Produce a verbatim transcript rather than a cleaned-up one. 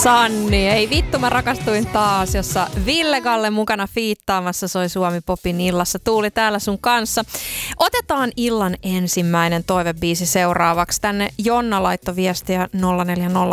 Sanni, ei vittu mä rakastuin taas, jossa Ville Galle mukana fiittaamassa soi Suomi Popin illassa. Tuuli täällä sun kanssa. Otetaan illan ensimmäinen toivebiisi seuraavaksi. Tänne Jonna laittoi viestiä nolla neljä nolla